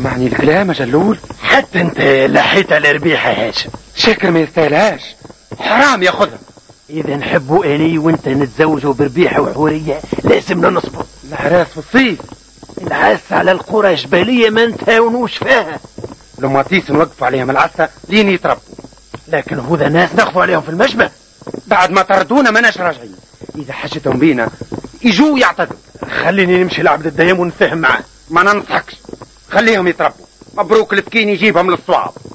تسمعني الكلام يا جلول؟ حتى انت لحيتها لربيحة هاشم. شكر ما يستاهلهاش، حرام ياخذها. اذا نحبوا اني وانت نتزوجوا بربيحة وحورية لازمنا نصبر. العراس في الصيف، العس على القرى جبالية ما نتهاونوش فيها. لما تيس نوقفوا عليهم العسة لين يتربوا. لكن هذا ناس نقفوا عليهم في المشبه، بعد ما طردونا ماناش راجعين. اذا حشتهم بينا يجوا يعتذروا. خليني نمشي لعبد الديم ونفهم معاه. ما ننصحكش، خليهم يتربوا. مبروك الفكين يجيبهم للصواب.